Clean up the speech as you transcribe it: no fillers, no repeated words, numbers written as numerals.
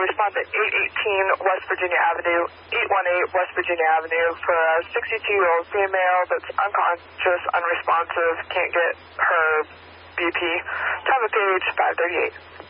respond to 818 West Virginia Avenue, 818 West Virginia Avenue for a 62-year-old female that's unconscious, unresponsive, can't get her BP. Time of page 5:38.